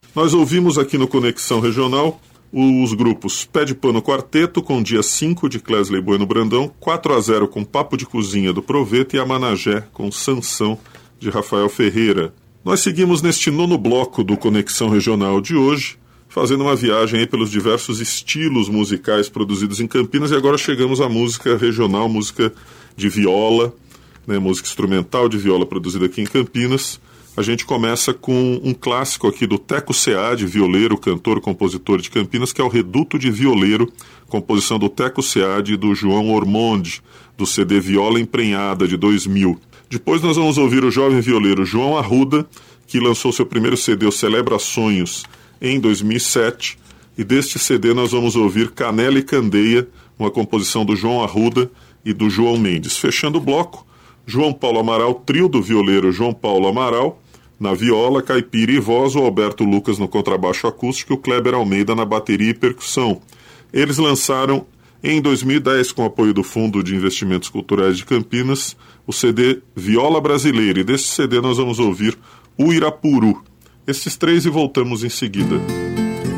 Nós ouvimos aqui no Conexão Regional os grupos Pé de Pano Quarteto, com Dia 5, de Clesley Bueno Brandão, 4-0 com Papo de Cozinha do Proveto e Amanagé com Sansão, de Rafael Ferreira. Nós seguimos neste nono bloco do Conexão Regional de hoje, fazendo uma viagem aí pelos diversos estilos musicais produzidos em Campinas, e agora chegamos à música regional, música de viola, né, música instrumental de viola produzida aqui em Campinas. A gente começa com um clássico aqui do Teco Seade, violeiro, cantor, compositor de Campinas, que é o Reduto de Violeiro, composição do Teco Seade e do João Ormonde, do CD Viola Emprenhada, de 2000. Depois nós vamos ouvir o jovem violeiro João Arruda, que lançou seu primeiro CD, o Celebra Sonhos, em 2007. E deste CD nós vamos ouvir Canela e Candeia, uma composição do João Arruda e do João Mendes. Fechando o bloco, João Paulo Amaral, trio do violeiro João Paulo Amaral, na viola, caipira e voz, o Alberto Lucas no contrabaixo acústico e o Kleber Almeida na bateria e percussão. Eles lançaram em 2010, com apoio do Fundo de Investimentos Culturais de Campinas, o CD Viola Brasileira, e deste CD nós vamos ouvir o Irapuru. Esses três e voltamos em seguida.